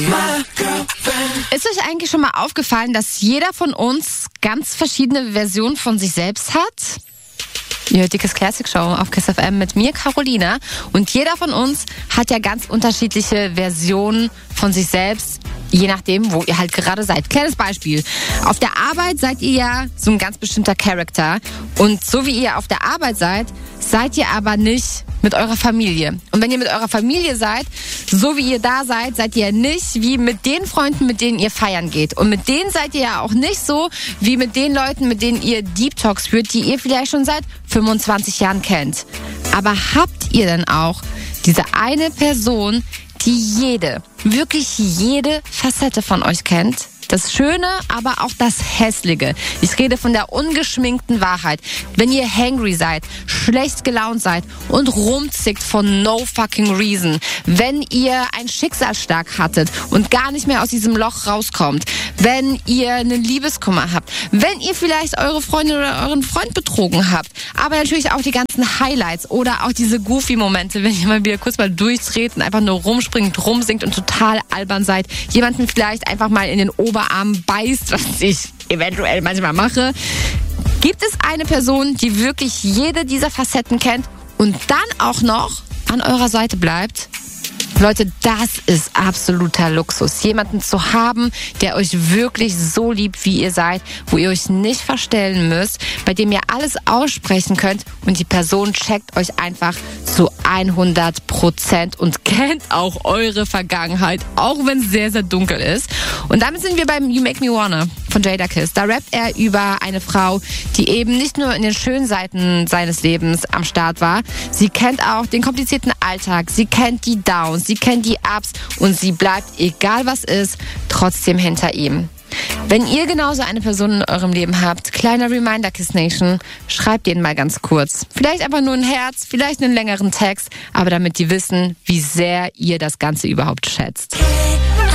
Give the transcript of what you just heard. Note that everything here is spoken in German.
Ist euch eigentlich schon mal aufgefallen, dass jeder von uns ganz verschiedene Versionen von sich selbst hat? Ihr hört die Kiss Classic Show auf Kiss FM mit mir, Carolina. Und jeder von uns hat ja ganz unterschiedliche Versionen von sich selbst, je nachdem, wo ihr halt gerade seid. Kleines Beispiel. Auf der Arbeit seid ihr ja so ein ganz bestimmter Charakter. Und so wie ihr auf der Arbeit seid, seid ihr aber nicht mit eurer Familie. Und wenn ihr mit eurer Familie seid, so wie ihr da seid, seid ihr nicht wie mit den Freunden, mit denen ihr feiern geht. Und mit denen seid ihr ja auch nicht so wie mit den Leuten, mit denen ihr Deep Talks führt, die ihr vielleicht schon seit 25 Jahren kennt. Aber habt ihr denn auch diese eine Person, die wirklich jede Facette von euch kennt? Das Schöne, aber auch das Hässliche. Ich rede von der ungeschminkten Wahrheit. Wenn ihr hangry seid, schlecht gelaunt seid und rumzickt von no fucking reason. Wenn ihr einen Schicksalsschlag hattet und gar nicht mehr aus diesem Loch rauskommt. Wenn ihr einen Liebeskummer habt. Wenn ihr vielleicht eure Freundin oder euren Freund betrogen habt. Aber natürlich auch die ganzen Highlights oder auch diese Goofy-Momente, wenn ihr mal wieder kurz mal durchdreht und einfach nur rumspringt, rumsingt und total albern seid. Jemanden vielleicht einfach mal in den Oberarm beißt, was ich eventuell manchmal mache. Gibt es eine Person, die wirklich jede dieser Facetten kennt und dann auch noch an eurer Seite bleibt? Leute, das ist absoluter Luxus. Jemanden zu haben, der euch wirklich so liebt, wie ihr seid, wo ihr euch nicht verstellen müsst, bei dem ihr alles aussprechen könnt und die Person checkt euch einfach zu 100% und kennt auch eure Vergangenheit, auch wenn es sehr, sehr dunkel ist. Und damit sind wir beim You Make Me Wanna von Jadakiss. Da rappt er über eine Frau, die eben nicht nur in den schönen Seiten seines Lebens am Start war. Sie kennt auch den komplizierten Alltag, sie kennt die Downs, sie kennt die Ups und sie bleibt, egal was ist, trotzdem hinter ihm. Wenn ihr genauso eine Person in eurem Leben habt, kleiner Reminder, Kiss Nation, schreibt denen mal ganz kurz. Vielleicht einfach nur ein Herz, vielleicht einen längeren Text, aber damit die wissen, wie sehr ihr das Ganze überhaupt schätzt.